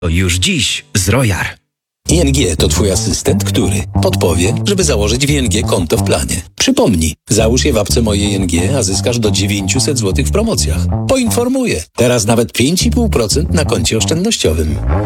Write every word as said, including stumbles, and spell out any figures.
Już dziś z Royal. I N G to twój asystent, który podpowie, żeby założyć w I N G konto w planie. Przypomnij, załóż je w apce Moje I N G, a zyskasz do dziewięćset złotych w promocjach. Poinformuję, teraz nawet pięć i pół procent na koncie oszczędnościowym.